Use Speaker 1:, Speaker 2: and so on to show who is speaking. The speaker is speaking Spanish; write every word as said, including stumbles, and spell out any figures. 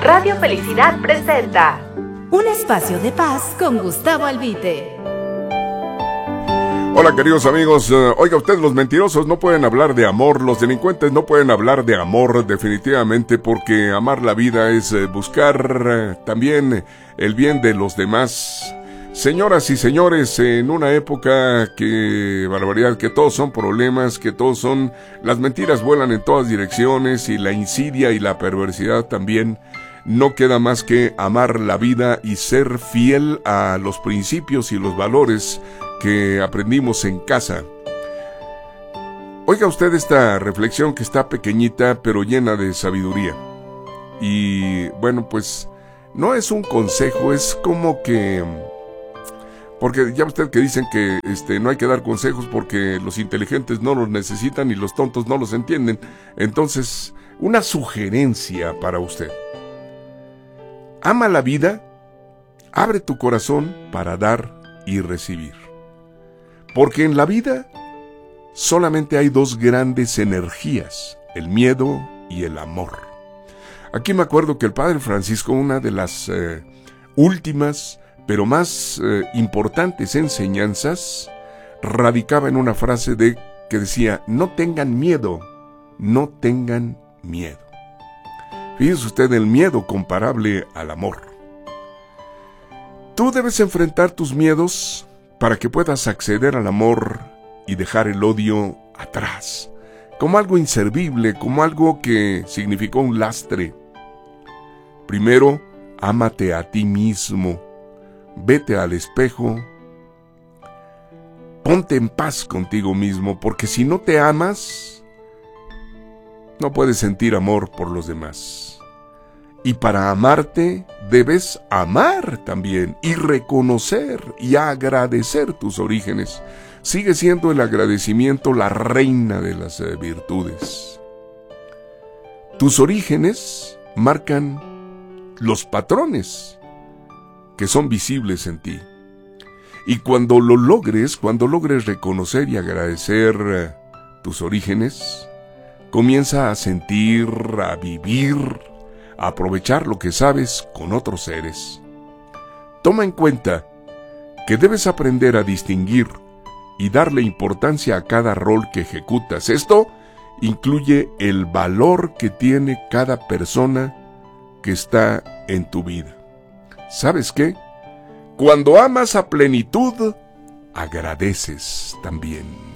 Speaker 1: Radio Felicidad presenta
Speaker 2: un espacio de paz con Gustavo Albite.
Speaker 3: Hola queridos amigos, uh, oiga usted, los mentirosos no pueden hablar de amor, los delincuentes no pueden hablar de amor definitivamente, porque amar la vida es uh, buscar uh, también el bien de los demás. Señoras y señores, en una época que, barbaridad, que todos son problemas, que todos son, las mentiras vuelan en todas direcciones y la insidia y la perversidad también, no queda más que amar la vida y ser fiel a los principios y los valores que aprendimos en casa. Oiga usted esta reflexión que está pequeñita pero llena de sabiduría. Y bueno, pues no es un consejo, es como que... Porque ya usted que dicen que este, no hay que dar consejos porque los inteligentes no los necesitan y los tontos no los entienden. Entonces, una sugerencia para usted. Ama la vida, abre tu corazón para dar y recibir. Porque en la vida solamente hay dos grandes energías, el miedo y el amor. Aquí me acuerdo que el Padre Francisco, una de las eh, últimas pero más eh, importantes enseñanzas, radicaba en una frase de que decía: no tengan miedo, no tengan miedo. Fíjese usted, el miedo comparable al amor. Tú debes enfrentar tus miedos para que puedas acceder al amor y dejar el odio atrás, como algo inservible, como algo que significó un lastre. Primero, ámate a ti mismo. Vete al espejo, ponte en paz contigo mismo, porque si no te amas, no puedes sentir amor por los demás. Y para amarte, debes amar también, y reconocer y agradecer tus orígenes. Sigue siendo el agradecimiento la reina de las eh, virtudes. Tus orígenes marcan los patrones que son visibles en ti. Y cuando lo logres, cuando logres reconocer y agradecer eh, tus orígenes, comienza a sentir, a vivir, a aprovechar lo que sabes con otros seres. Toma en cuenta que debes aprender a distinguir y darle importancia a cada rol que ejecutas. Esto incluye el valor que tiene cada persona que está en tu vida. ¿Sabes qué? Cuando amas a plenitud, agradeces también.